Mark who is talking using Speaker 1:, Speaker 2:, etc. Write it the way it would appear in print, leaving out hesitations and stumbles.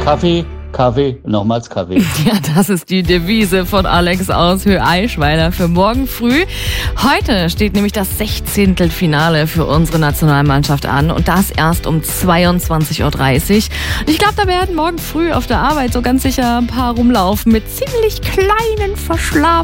Speaker 1: Kaffee, nochmals Kaffee.
Speaker 2: Ja, das ist die Devise von Alex aus Höhe-Eichweiler für morgen früh. Heute steht nämlich das 16. Finale für unsere Nationalmannschaft an und das erst um 22.30 Uhr. Und ich glaube, da werden morgen früh auf der Arbeit so ganz sicher ein paar rumlaufen mit ziemlich kleinen, verschlafenen